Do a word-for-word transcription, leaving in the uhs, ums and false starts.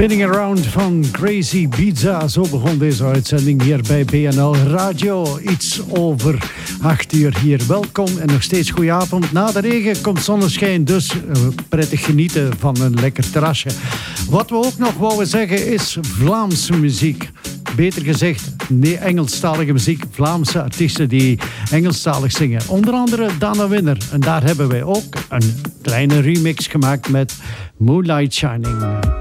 Spinning Around van Crazy Pizza. Zo begon deze uitzending hier bij B N L Radio. Iets over acht uur hier. Welkom en nog steeds goeie avond. Na de regen komt zonneschijn, dus uh, prettig genieten van een lekker terrasje. Wat we ook nog wouden zeggen is Vlaamse muziek. Beter gezegd, nee, Engelstalige muziek. Vlaamse artiesten die Engelstalig zingen. Onder andere Dana Winner. En daar hebben wij ook een kleine remix gemaakt met Moonlight Shining.